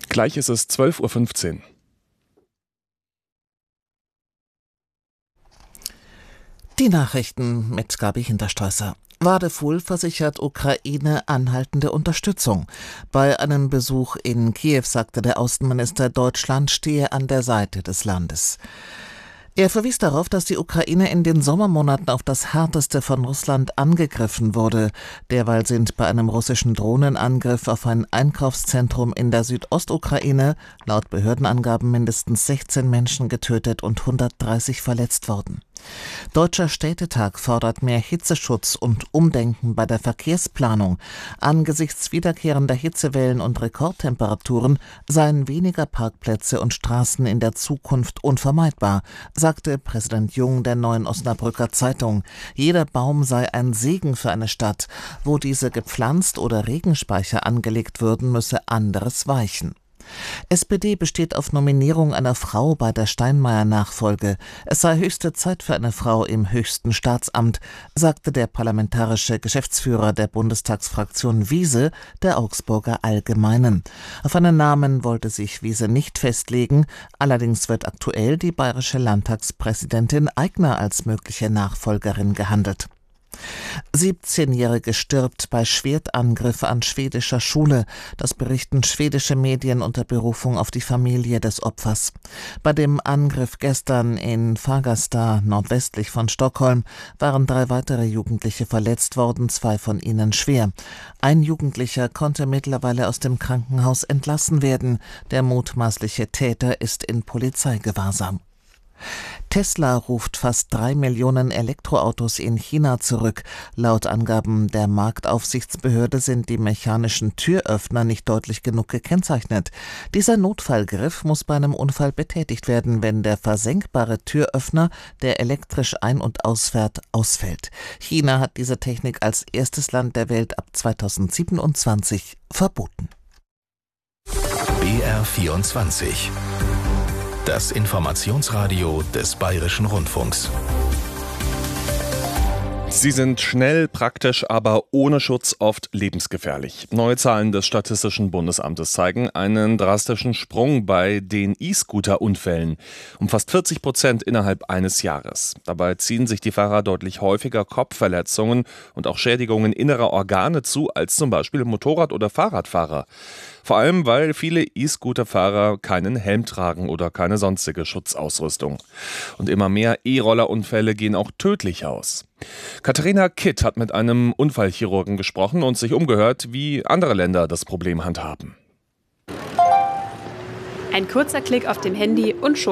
Gleich ist es 12:15 Uhr. Die Nachrichten mit Gabi Hinterstreusser. Wadefuhl versichert Ukraine anhaltende Unterstützung. Bei einem Besuch in Kiew sagte der Außenminister, Deutschland stehe an der Seite des Landes. Er verwies darauf, dass die Ukraine in den Sommermonaten auf das Härteste von Russland angegriffen wurde. Derweil sind bei einem russischen Drohnenangriff auf ein Einkaufszentrum in der Südostukraine laut Behördenangaben mindestens 16 Menschen getötet und 130 verletzt worden. Deutscher Städtetag fordert mehr Hitzeschutz und Umdenken bei der Verkehrsplanung. Angesichts wiederkehrender Hitzewellen und Rekordtemperaturen seien weniger Parkplätze und Straßen in der Zukunft unvermeidbar, sagte Präsident Jung der Neuen Osnabrücker Zeitung. Jeder Baum sei ein Segen für eine Stadt. Wo diese gepflanzt oder Regenspeicher angelegt würden, müsse anderes weichen. SPD besteht auf Nominierung einer Frau bei der Steinmeier-Nachfolge. Es sei höchste Zeit für eine Frau im höchsten Staatsamt, sagte der parlamentarische Geschäftsführer der Bundestagsfraktion Wiese der Augsburger Allgemeinen. Auf einen Namen wollte sich Wiese nicht festlegen, allerdings wird aktuell die bayerische Landtagspräsidentin Aigner als mögliche Nachfolgerin gehandelt. 17-Jährige stirbt bei Schwertangriff an schwedischer Schule. Das berichten schwedische Medien unter Berufung auf die Familie des Opfers. Bei dem Angriff gestern in Fagersta, nordwestlich von Stockholm, waren 3 weitere Jugendliche verletzt worden, 2 von ihnen schwer. Ein Jugendlicher konnte mittlerweile aus dem Krankenhaus entlassen werden. Der mutmaßliche Täter ist in Polizeigewahrsam. Tesla ruft fast 3 Millionen Elektroautos in China zurück. Laut Angaben der Marktaufsichtsbehörde sind die mechanischen Türöffner nicht deutlich genug gekennzeichnet. Dieser Notfallgriff muss bei einem Unfall betätigt werden, wenn der versenkbare Türöffner, der elektrisch ein- und ausfährt, ausfällt. China hat diese Technik als erstes Land der Welt ab 2027 verboten. BR24. Das Informationsradio des Bayerischen Rundfunks. Sie sind schnell, praktisch, aber ohne Schutz oft lebensgefährlich. Neue Zahlen des Statistischen Bundesamtes zeigen einen drastischen Sprung bei den E-Scooter-Unfällen. Um fast 40% innerhalb eines Jahres. Dabei ziehen sich die Fahrer deutlich häufiger Kopfverletzungen und auch Schädigungen innerer Organe zu als zum Beispiel Motorrad- oder Fahrradfahrer. Vor allem, weil viele E-Scooter-Fahrer keinen Helm tragen oder keine sonstige Schutzausrüstung. Und immer mehr E-Roller-Unfälle gehen auch tödlich aus. Katharina Kitt hat mit einem Unfallchirurgen gesprochen und sich umgehört, wie andere Länder das Problem handhaben. Ein kurzer Klick auf dem Handy und schon